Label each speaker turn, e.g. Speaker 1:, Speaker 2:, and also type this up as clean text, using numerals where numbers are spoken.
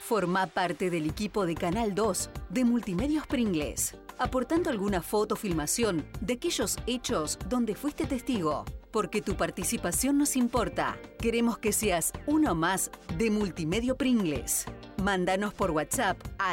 Speaker 1: Forma parte del equipo de Canal 2 de Multimedios Pringles, aportando alguna foto o filmación de aquellos hechos donde fuiste testigo. Porque tu participación nos importa. Queremos que seas uno más de Multimedio Pringles. Mándanos por WhatsApp a